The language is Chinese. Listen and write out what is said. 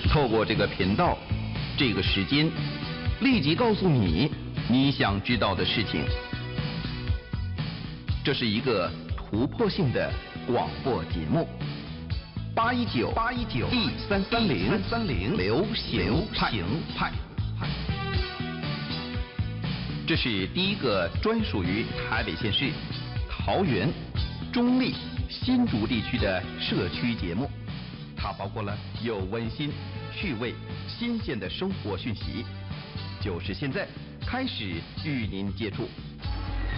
透过这个频道，这个时间，立即告诉你你想知道的事情。这是一个突破性的广播节目。8191330流行派。这是第一个专属于台北县市、桃园、中立、新竹地区的社区节目。它包括了有温馨、趣味、新鲜的生活讯息。就是现在开始与您接触。